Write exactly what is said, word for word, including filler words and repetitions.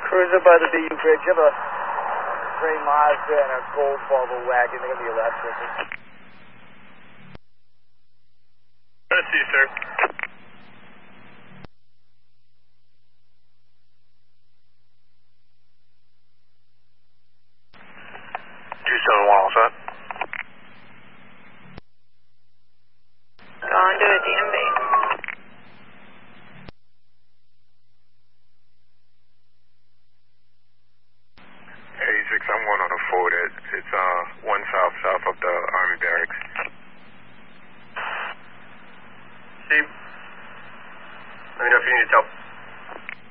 Cruiser by the B U Bridge. You have a gray Mazda and a gold Volvo wagon. They're going to be left with us. I see, sir. two seven one, all set. On to a D M V. eighty-six, I'm one on a Ford. It, it's uh one south, south of the Army Barracks. Steve, let me know if you need help.